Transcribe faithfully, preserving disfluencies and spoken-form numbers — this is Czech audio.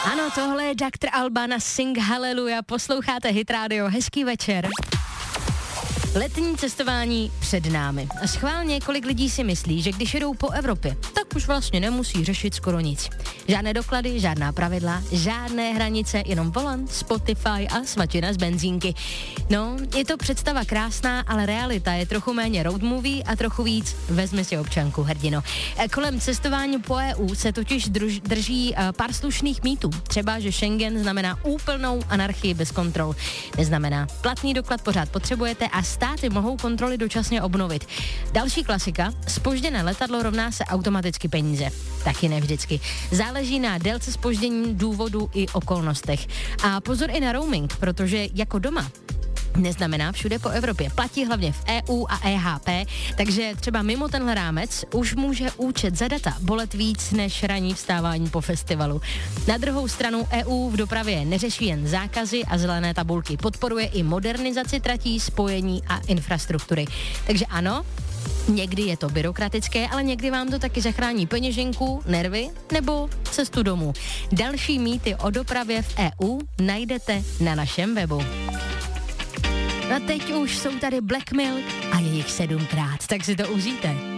Ano, tohle je doktor Alban a Sing Hallelujah, posloucháte Hit Radio, hezký večer. Letní cestování před námi. A schválně, kolik lidí si myslí, že když jedou po Evropě, tak už vlastně nemusí řešit skoro nic. Žádné doklady, žádná pravidla, žádné hranice, jenom volant, Spotify a svačina z benzínky. No, je to představa krásná, ale realita je trochu méně road movie a trochu víc vezmi si občanku, hrdino. Kolem cestování po E U se totiž druž, drží pár slušných mýtů. Třeba, že Schengen znamená úplnou anarchii bez kontrol. Neznamená. Platný doklad pořád potřebujete a státy mohou kontroly dočasně obnovit. Další klasika, zpožděné letadlo rovná se automaticky peníze. Taky ne vždycky. Záleží na délce zpoždění, důvodu i okolnostech. A pozor i na roaming, protože jako doma neznamená všude po Evropě. Platí hlavně v E U a E H P, takže třeba mimo tenhle rámec už může účet za data bolet víc než ranní vstávání po festivalu. Na druhou stranu E U v dopravě neřeší jen zákazy a zelené tabulky, podporuje i modernizaci tratí, spojení a infrastruktury. Takže ano, někdy je to byrokratické, ale někdy vám to taky zachrání peněženku, nervy nebo cestu domů. Další mýty o dopravě v E U najdete na našem webu. A teď už jsou tady Black Milk a jejich sedmkrát, tak si to užijte.